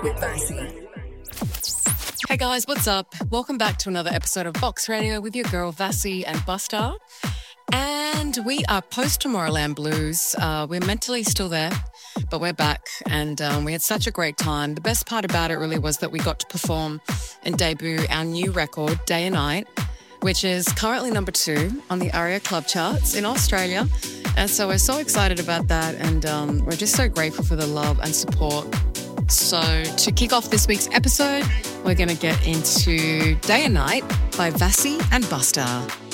with Vasi. Hey guys, what's up? Welcome back to another episode of Box Radio with your girl Vasi and Buster. And we are post Tomorrowland Blues. We're mentally still there, but we're back and we had such a great time. The best part about it really was that we got to perform and debut our new record, Day and Night, which is currently number 2 on the ARIA Club charts in Australia. And so we're so excited about that and we're just so grateful for the love and support. So to kick off this week's episode, we're going to get into Day and Night by Vasi and Buster.